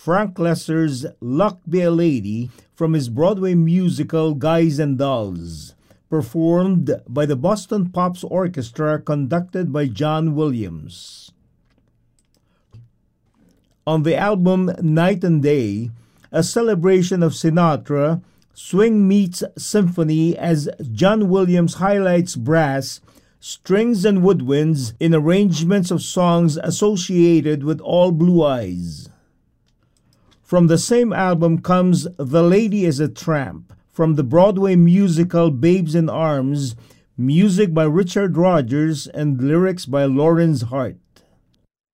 Frank Lesser's Luck Be a Lady from his Broadway musical Guys and Dolls, performed by the Boston Pops Orchestra conducted by John Williams. On the album Night and Day, a celebration of Sinatra, swing meets symphony as John Williams highlights brass, strings, and woodwinds in arrangements of songs associated with All Blue Eyes. From the same album comes The Lady is a Tramp, from the Broadway musical Babes in Arms, music by Richard Rodgers and lyrics by Lawrence Hart.